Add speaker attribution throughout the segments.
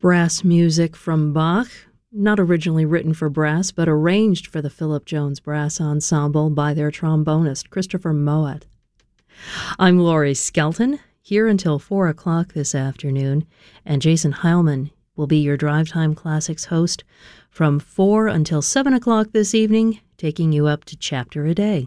Speaker 1: Brass music from Bach, not originally written for brass, but arranged for the Philip Jones Brass Ensemble by their trombonist, Christopher Mowat. I'm Laurie Skelton, here until 4 o'clock this afternoon, and Jason Heilman will be your Drive Time Classics host from 4 until 7 o'clock this evening, taking you up to chapter a day.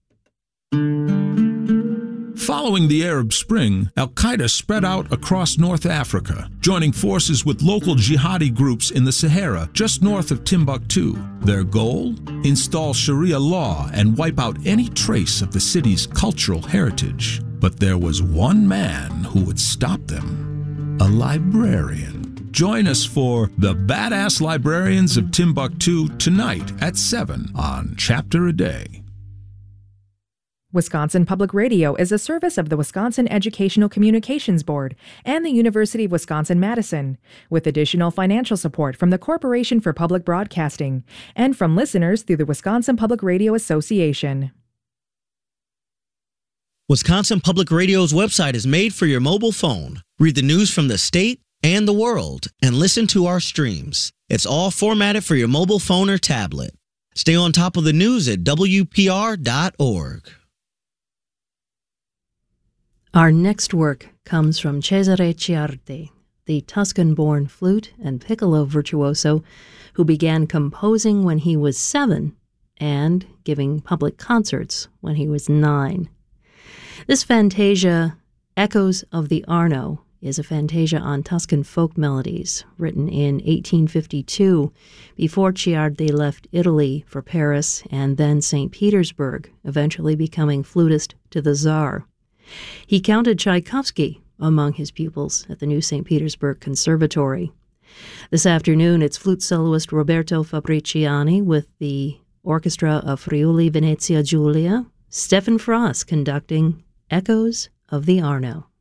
Speaker 2: Following the Arab Spring, al-Qaeda spread out across North Africa, joining forces with local jihadi groups in the Sahara just north of Timbuktu. Their goal? Install Sharia law and wipe out any trace of the city's cultural heritage. But there was one man who would stop them: a librarian. Join us for The Badass Librarians of Timbuktu tonight at 7 on Chapter a Day.
Speaker 3: Wisconsin Public Radio is a service of the Wisconsin Educational Communications Board and the University of Wisconsin-Madison, with additional financial support from the Corporation for Public Broadcasting and from listeners through the Wisconsin Public Radio Association.
Speaker 4: Wisconsin Public Radio's website is made for your mobile phone. Read the news from the state and the world and listen to our streams. It's all formatted for your mobile phone or tablet. Stay on top of the news at WPR.org.
Speaker 1: Our next work comes from Cesare Ciardi, the Tuscan-born flute and piccolo virtuoso who began composing when he was 7 and giving public concerts when he was 9. This fantasia, Echoes of the Arno, is a fantasia on Tuscan folk melodies, written in 1852, before Ciardi left Italy for Paris and then St. Petersburg, eventually becoming flutist to the Tsar. He counted Tchaikovsky among his pupils at the New St. Petersburg Conservatory. This afternoon, it's flute soloist Roberto Fabriciani with the orchestra of Friuli Venezia Giulia, Stefan Frost conducting Echoes of the Arno.